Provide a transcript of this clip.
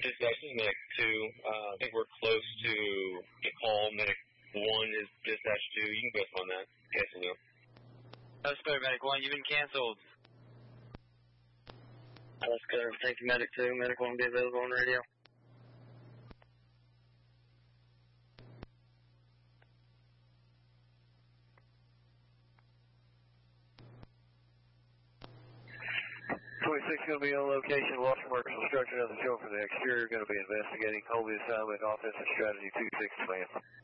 dispatch, this is Medic 2. I think we're close to the call. Medic 1 is dispatch 2. You can go on that. Cancel now. That's clear, Medic 1. You've been canceled. That's clear. Thank you, Medic 2. Medic 1 will be available on radio. Going to be on location, lost commercial structure on the show for the exterior. Going to be investigating. Hold the assignment, offensive strategy 26 plan.